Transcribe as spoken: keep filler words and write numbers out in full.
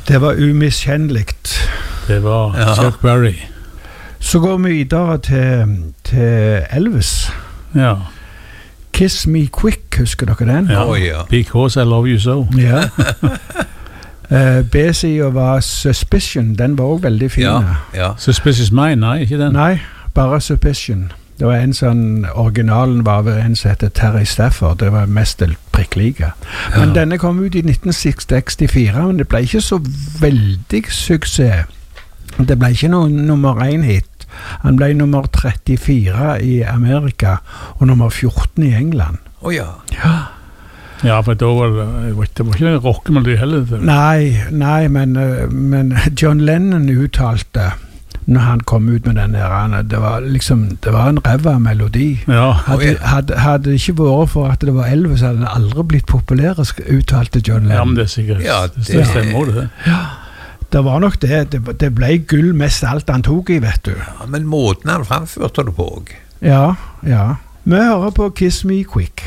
Det var umiskjennligt. Det var Ja. Chuck Berry. Så går vi videre til, til Elvis. Ja. Kiss Me Quick, husker dere den? Ja. Oi, ja. Because I Love You So. Ja. uh, B-siden var Suspicion, den var også veldig fin. Ja, ja. Suspicious Mind, nei, ikke den. Nei, bare Suspicion. Det var en sånn, originalen var ved en som heter Terry Stafford, det var mest prikklige. Men Ja. denne kom ut i nitten sekstifire, men det ble ikke så veldig suksess. Det ble ikke noen nummer én hit. Han ble nummer trettifire i Amerika, og nummer fjorten i England. Å ja. Ja. Ja, for da var det, det var ikke en rockemelodi heller. Nei, nei, men, eh, men John Lennon uttalte, når han kom ut med den her, det var liksom, det var en ræva melodi. Ja. Hadde, hadde, hadde det ikke vært for at det var Elvis, hadde den aldri blitt populær, uttalte John Ja, men Lennon. det er sikkert. Ja, det, det- stemmer det. Ja, det var nok det. Det, det ble gull mest alt han tok i, vet du. Ja, men måten han framførte det på også. Ja, ja. Vi hører på Kiss Me Quick.